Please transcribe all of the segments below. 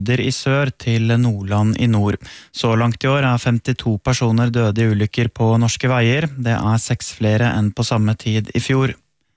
I sør til Nordland I nord. Så langt I år 52 personer døde I ulykker på norske veier. Det 6 flere enn på samme tid I fjor.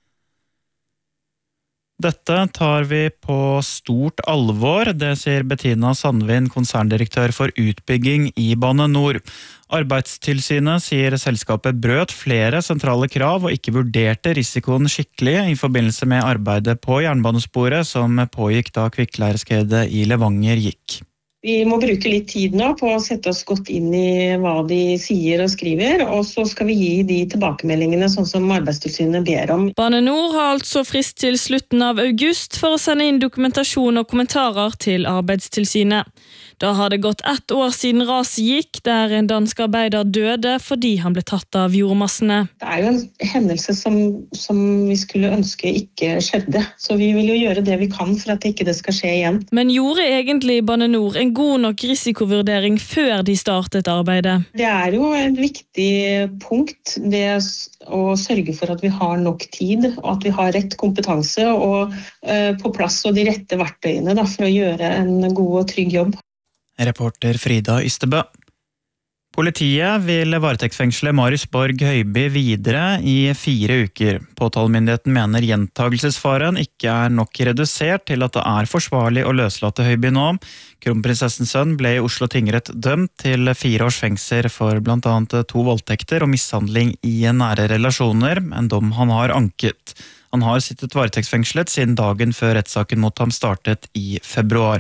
Dette tar vi på stort alvor, det sier Bettina Sandvin, konserndirektør for utbygging I Bane Nor. Arbeidstilsynet sier selskapet brøt flere sentrale krav og ikke vurderte risikoen skikkelig I forbindelse med arbeidet på jernbanesporet som pågikk da kvikkleireskredet I Levanger gikk. Vi må bruke litt tid nå på å sette oss godt inn I hva de sier og skriver, og så skal vi gi de tilbakemeldingene sånn som Arbeidstilsynet ber om. Bane Nor har altså frist til slutten av august for å sende inn dokumentasjon og kommentarer til Arbeidstilsynet. Da har det gått 1 år siden raset gikk, der en dansk arbeider døde fordi han ble tatt av jordmassene. Det jo en hendelse som vi skulle ønske ikke skjedde, så vi vil jo gjøre det vi kan for at ikke det skal skje igjen. Men gjorde egentlig Bane Nor en god nok risikovurdering før de startet arbeidet? Det jo et viktig punkt, det å sørge for at vi har nok tid, og at vi har rett kompetanse og på plass og de rette verktøyene for å gjøre en god og trygg jobb. Reporter Frida Ystebø. Politiet vil varetektsfengsle Marius Borg Høiby videre I 4 uker. Påtalemyndigheten mener gjentagelsesfaren ikke nok redusert til at det forsvarlig å løslate Høiby nå. Kronprinsessens sønn ble I Oslo tingrett dømt til 4 års fengsel for blant annet 2 voldtekter og mishandling I nære relasjoner, en dom han har anket. Han har sittet varetektsfengslet siden dagen før rettssaken mot ham startet I februar.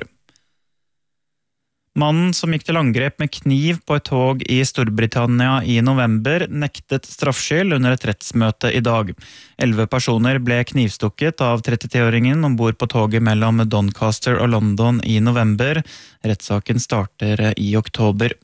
Mannen som gikk til angrep med kniv på et tog I Storbritannia I november nektet straffskyld under et rettsmøte I dag. 11 personer ble knivstukket av 33-åringen ombord på toget mellom Doncaster og London I november. Rettssaken starter I oktober.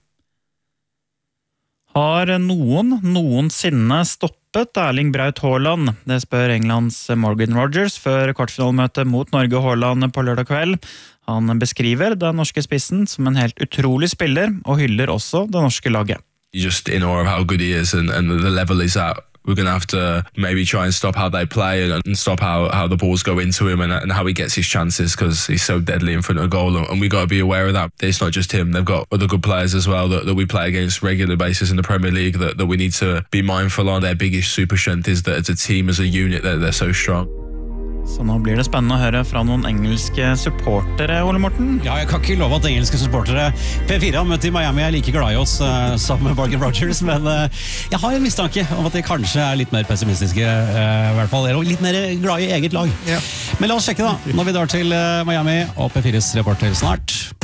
Har noensinne stoppet Erling Braut Haaland? Det spør Englands Morgan Rogers før kvartfinalmøtet mot Norge og Haaland på lørdag kveld. Han beskriver den norske spissen som en helt utrolig spiller, og hyller også det norske laget. Just in awe of how good he is and the level he's at. We're going to have to maybe try and stop how they play and stop how the balls go into him and how he gets his chances because he's so deadly in front of goal and we've got to be aware of that. It's not just him, they've got other good players as well that we play against regular basis in the Premier League that we need to be mindful of. Their biggest super strength is that as a team, as a unit, they're so strong. Så nå blir det spennende å høre fra noen engelske supportere, Ole Morten. Ja, jeg kan ikke love at engelske supportere P4 har møtt I Miami like glad I oss som Morgan Rogers, men jeg har en mistanke om at de kanskje litt mer pessimistiske I hvert fall, og litt mer glad I eget lag. Ja. Men la oss sjekke da, når vi drar til Miami og P4s reporter snart.